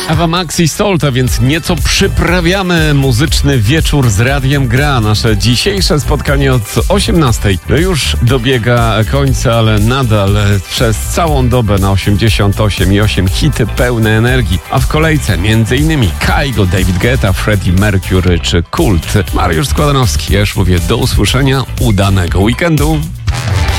Ava Max i Solta, więc nieco przyprawiamy muzyczny wieczór z Radiem Gra. Nasze dzisiejsze spotkanie od 18:00 już dobiega końca, ale nadal przez całą dobę na 88,8 hity pełne energii. A w kolejce m.in. Kygo, David Guetta, Freddie Mercury czy Kult. Mariusz Składanowski, ja już mówię do usłyszenia, udanego weekendu.